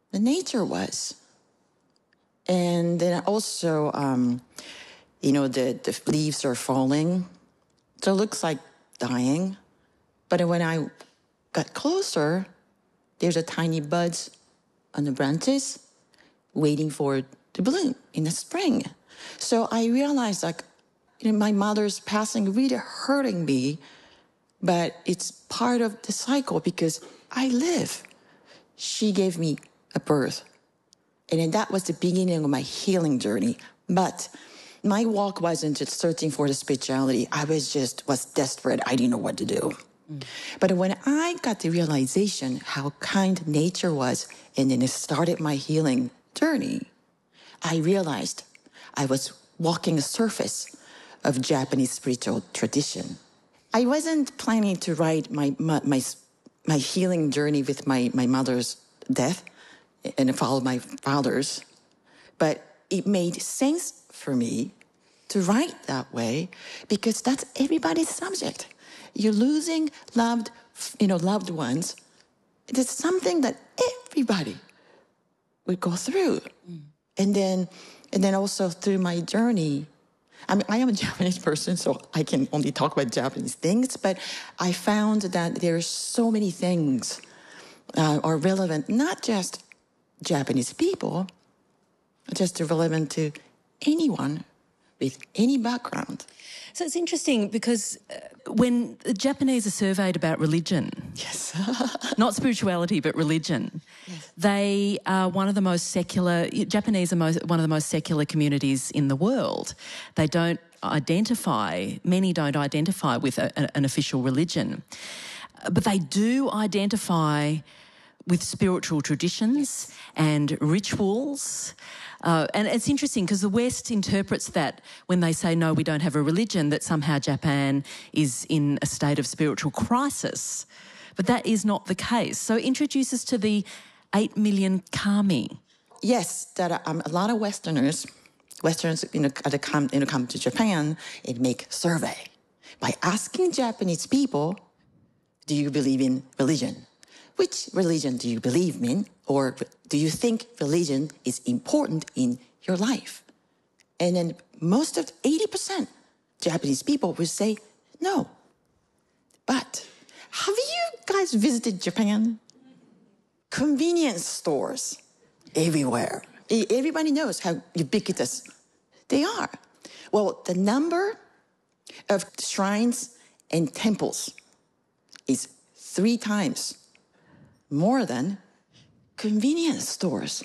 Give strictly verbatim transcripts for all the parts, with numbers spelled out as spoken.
the nature was. And then also, um, you know, the, the leaves are falling. So it looks like dying. But when I got closer, there's a tiny buds on the branches waiting for it to bloom in the spring. So I realized, like, you know, my mother's passing really hurting me, but it's part of the cycle because I live. She gave me a birth. And then that was the beginning of my healing journey. But my walk wasn't just searching for the spirituality. I was just, was desperate. I didn't know what to do. Mm. But when I got the realization how kind nature was, and then it started my healing journey, I realized I was walking the surface of Japanese spiritual tradition. I wasn't planning to write my my my, my healing journey with my, my mother's death and follow my father's, but it made sense for me to write that way because that's everybody's subject. You're losing loved, you know, loved ones. It is something that everybody would go through. Mm. And then, and then also through my journey, I mean, I am a Japanese person, so I can only talk about Japanese things, but I found that there are so many things uh, are relevant, not just Japanese people, just relevant to anyone with any background. So it's interesting because uh, when the Japanese are surveyed about religion, yes, not spirituality but religion, yes. They are one of the most secular. Japanese are most, one of the most secular communities in the world. They don't identify. Many don't identify with a, a, an official religion, but they do identify with spiritual traditions and rituals. Uh, and it's interesting because the West interprets that when they say, no, we don't have a religion, that somehow Japan is in a state of spiritual crisis. But that is not the case. So introduce us to the eight million kami. Yes, that um, a lot of Westerners, Westerners you know, come, you know, come to Japan and make a survey by asking Japanese people, do you believe in religion? Which religion do you believe in? Or do you think religion is important in your life? And then most of eighty percent Japanese people will say no. But have you guys visited Japan? Convenience stores everywhere. Everybody knows how ubiquitous they are. Well, the number of shrines and temples is three times more than convenience stores.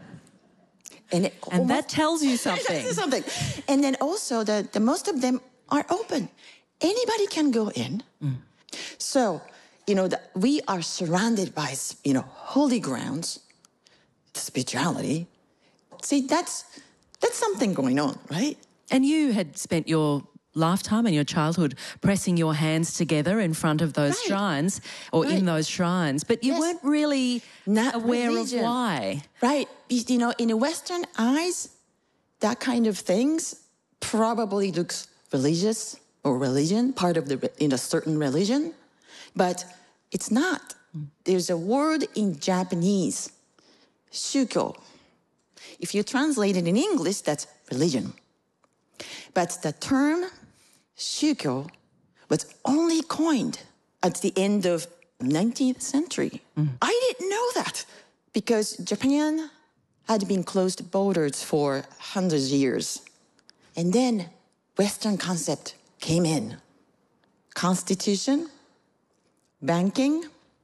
And, it and almost, that tells you something. tells you something. And then also, the, the most of them are open. Anybody can go in. Mm. So, you know, the, we are surrounded by, you know, holy grounds, spirituality. See, that's, that's something going on, right? And you had spent your lifetime and your childhood pressing your hands together in front of those right. shrines or right. in those shrines, but you yes. weren't really Not aware religion. Of why. Right. You know, in the Western eyes, that kind of things probably looks religious or religion, part of the in a certain religion, but it's not. Mm. There's a word in Japanese, shukyo. If you translate it in English, that's religion. But the term shukyo was only coined at the end of nineteenth century. Mm. I didn't know that because Japan had been closed borders for hundreds of years. And then Western concept came in. Constitution, banking,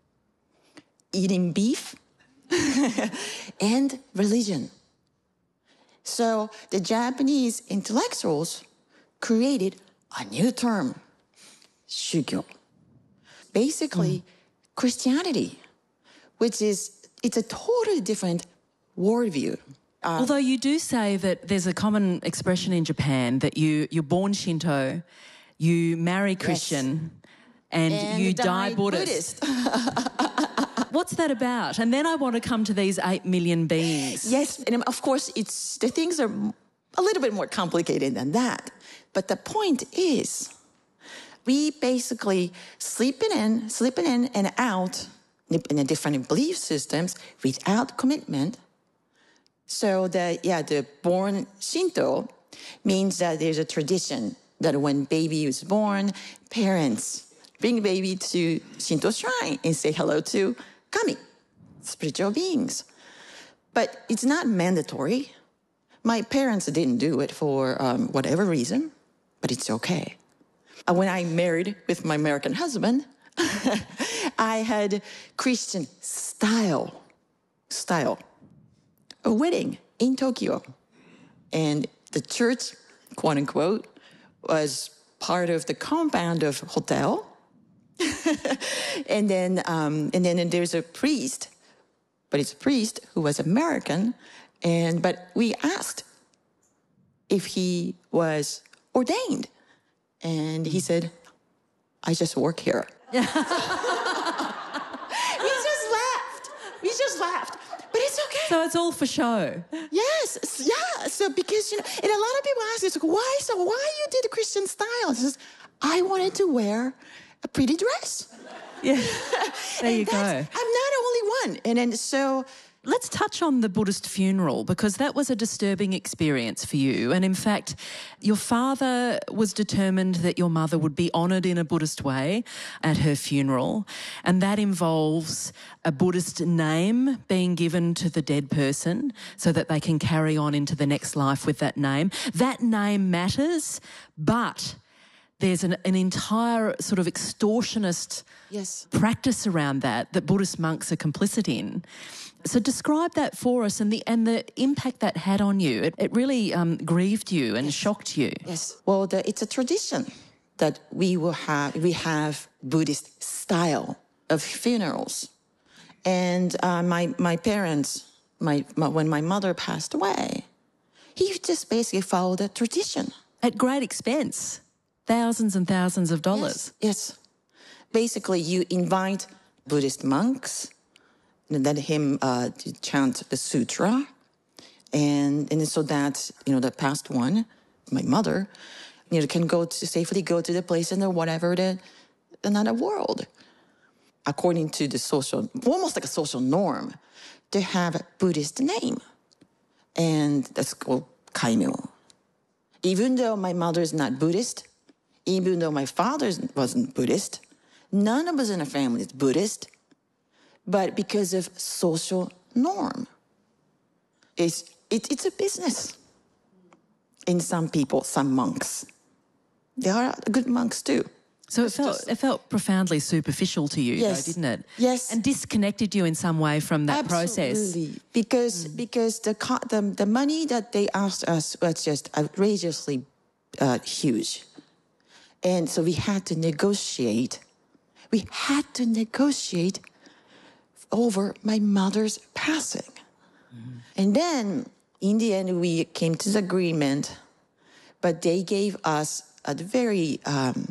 eating beef, and religion. So the Japanese intellectuals created a new term, shukyo. Basically, mm. Christianity, which is, it's a totally different worldview. Uh, Although you do say that there's a common expression in Japan that you, you're born Shinto, you marry Christian, yes. and, and you die, die Buddhist. Buddhist. What's that about? And then I want to come to these eight million beings. Yes, and of course, it's the things are a little bit more complicated than that. But the point is, we basically sleeping in, sleeping in and out in a different belief systems without commitment. So that, yeah, the born Shinto means that there's a tradition that when baby is born, parents bring baby to Shinto shrine and say hello to kami, spiritual beings. But it's not mandatory. My parents didn't do it for um, whatever reason, but it's okay. Uh, when I married with my American husband, I had Christian style, style, a wedding in Tokyo. And the church, quote unquote, was part of the compound of hotel. and then um, and then there's a priest, but it's a priest who was American. And but we asked if he was ordained. And he said, I just work here. we just laughed. We just laughed. But it's okay. So it's all for show. Yes. Yeah. So because, you know, and a lot of people ask us, why? So why you did the Christian style? It's just, I wanted to wear a pretty dress. Yeah. There you go. I'm not the only one. And then so... Let's touch on the Buddhist funeral, because that was a disturbing experience for you. And in fact, your father was determined that your mother would be honoured in a Buddhist way at her funeral. And that involves a Buddhist name being given to the dead person so that they can carry on into the next life with that name. That name matters, but there's an, an entire sort of extortionist yes. practice around that that Buddhist monks are complicit in. So describe that for us and the and the impact that had on you. It, it really um, grieved you and yes. shocked you. Yes. Well, the, it's a tradition that we will have. We have Buddhist style of funerals, and uh, my my parents, my, my when my mother passed away, he just basically followed the tradition at great expense, thousands and thousands of dollars. Yes. yes. Basically, you invite Buddhist monks. And let him uh, chant the sutra, and and so that, you know, the past one, my mother, you know, can go to safely go to the place in the whatever the another world, according to the social, almost like a social norm, to have a Buddhist name, and that's called kaimyo. Even though my mother is not Buddhist, even though my father wasn't Buddhist, none of us in the family is Buddhist. But because of social norm, it's, it, it's a business. In some people, some monks. There are good monks too. So it felt, just, it felt profoundly superficial to you, yes, though, didn't it? Yes. And disconnected you in some way from that Absolutely. process. Absolutely. Because, mm. because the, the, the money that they asked us was just outrageously uh, huge. And so we had to negotiate. We had to negotiate over my mother's passing. Mm-hmm. And then, in the end, we came to the agreement, but they gave us a very, um,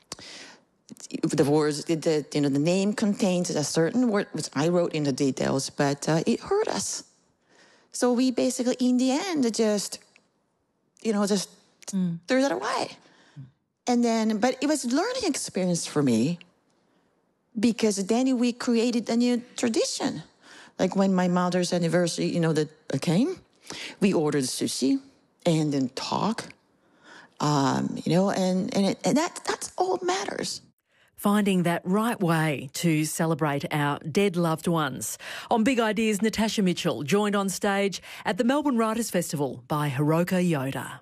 the words, the, you know, the name contains a certain word, which I wrote in the details, but uh, it hurt us. So we basically, in the end, just, you know, just mm. threw that away. Mm. And then, but it was a learning experience for me, because then we created a new tradition. Like when my mother's anniversary, you know, that came, we ordered sushi and then talk, um, you know, and, and, it, and that that's all matters. Finding that right way to celebrate our dead loved ones. On Big Ideas, Natasha Mitchell, joined on stage at the Melbourne Writers' Festival by Hiroko Yoda.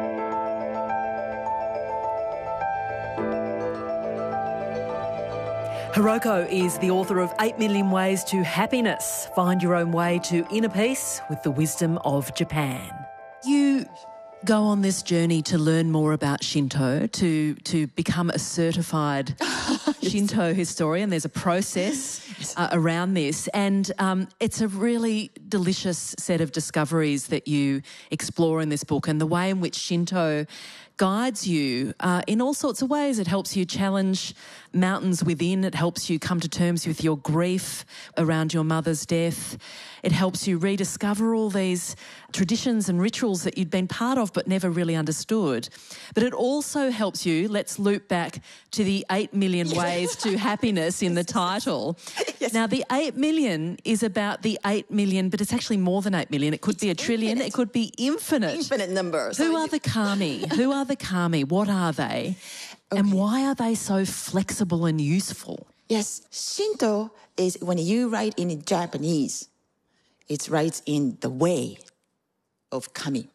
Hiroko is the author of eight million Ways to Happiness. Find your own way to inner peace with the wisdom of Japan. You go on this journey to learn more about Shinto, to to become a certified Shinto historian. There's a process uh, around this, and um, it's a really delicious set of discoveries that you explore in this book, and the way in which Shinto guides you uh, in all sorts of ways. It helps you challenge mountains within. It helps you come to terms with your grief around your mother's death. It helps you rediscover all these traditions and rituals that you'd been part of but never really understood. But it also helps you, let's loop back to the eight million ways to happiness in the title. Yes. Now, the eight million is about the eight million, but it's actually more than eight million. It could It's be a trillion. infinite. It could be infinite. Infinite number. Who So are the kami? Who are the kami? What are they? And why are they so flexible and useful? Yes, Shinto is when you write in Japanese, it writes in the way of kami.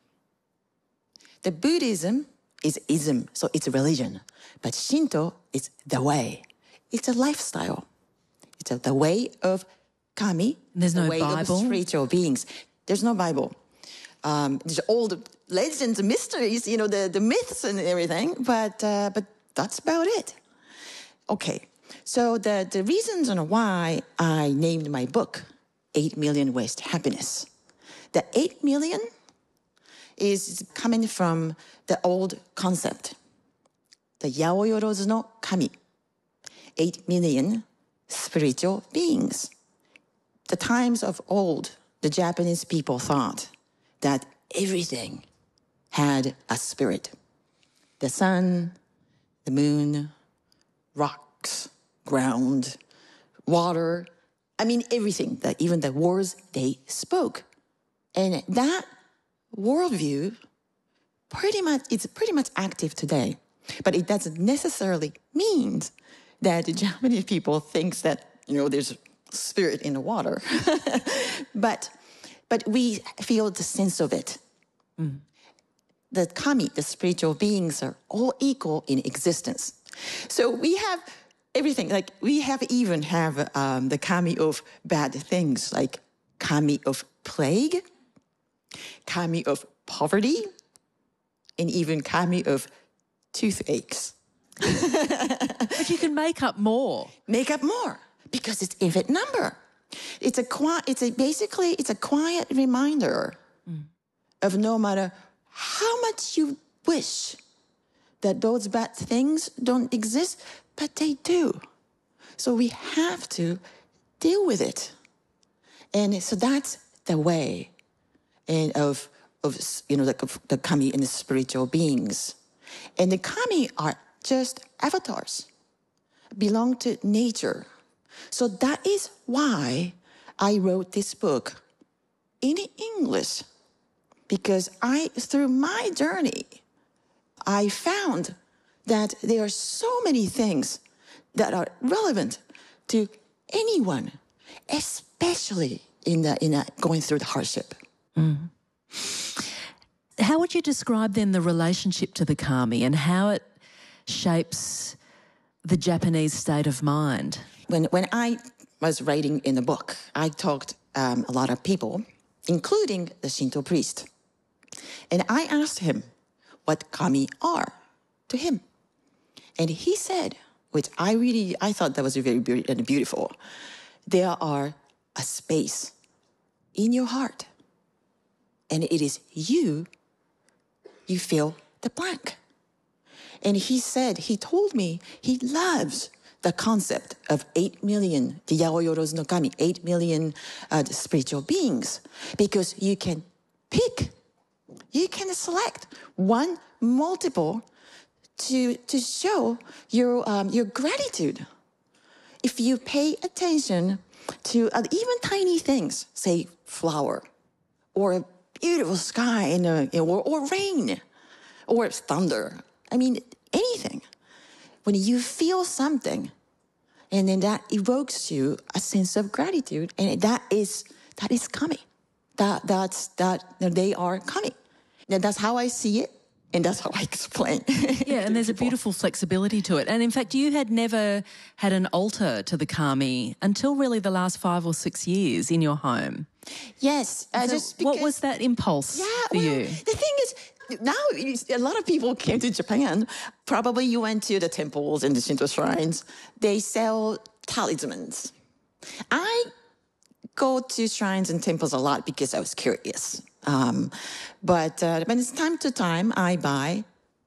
The Buddhism is ism, so it's a religion. But Shinto is the way. It's a lifestyle. It's a, the way of kami. There's the no way Bible? of spiritual beings. There's no Bible. Um, there's all the legends and mysteries, you know, the, the myths and everything, but uh, but that's about it. Okay, so the, the reasons on why I named my book eight million Ways to Happiness. The eight million is coming from the old concept, the Yaoyorozu no Kami, eight million spiritual beings. The times of old, the Japanese people thought that everything had a spirit. The sun, the moon, rocks, ground, water, I mean everything, that even the words they spoke. And that worldview pretty much it's pretty much active today. But it doesn't necessarily mean that the Japanese people thinks that, you know, there's spirit in the water. but but we feel the sense of it. Mm. The kami, the spiritual beings, are all equal in existence. So we have everything. Like we have even have um, the kami of bad things, like kami of plague, kami of poverty, and even kami of toothaches. But you can make up more. Make up more because it's infinite number. It's a qui- It's a basically it's a quiet reminder mm. of no matter how much you wish that those bad things don't exist, but they do. So we have to deal with it, and so that's the way, and of of you know the the kami and the spiritual beings, and the kami are just avatars, belong to nature. So that is why I wrote this book in English, because I, through my journey, I found that there are so many things that are relevant to anyone, especially in the in a, going through the hardship. Mm. How would you describe then the relationship to the kami and how it shapes the Japanese state of mind? When when I was writing in the book, I talked um, a lot of people, including the Shinto priest, and I asked him what kami are to him, and he said, which I really I thought that was very be- beautiful. There are a space in your heart, and it is you. You fill the blank. And he said, he told me he loves the concept of eight million, the Yaoyorozu no Kami, eight million uh, spiritual beings, because you can pick, you can select one multiple to, to show your, um, your gratitude. If you pay attention to uh, even tiny things, say flower, or a beautiful sky, in a, or, or rain, or thunder, I mean, anything. When you feel something, and then that evokes you a sense of gratitude, and that is that is kami. That that's that they are kami. And that's how I see it, and that's how I explain. Yeah, and there's a beautiful flexibility to it. And in fact, you had never had an altar to the kami until really the last five or six years in your home. Yes, uh, So just because, what was that impulse yeah, for well, you? The thing is, now a lot of people came to Japan. Probably you went to the temples and the Shinto shrines. They sell talismans. I go to shrines and temples a lot because I was curious. Um, but uh, but it's time to time I buy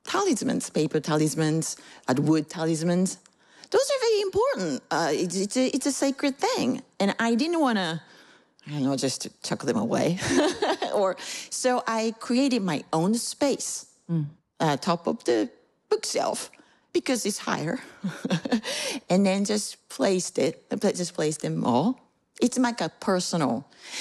talismans, paper talismans, uh, wood talismans. Those are very important. Uh, it's, it's, a, it's a sacred thing. And I didn't want to, I don't know, just to chuck them away. or So I created my own space, mm. uh, top of the bookshelf, because it's higher. And then just placed it, just placed them all. It's like a personal.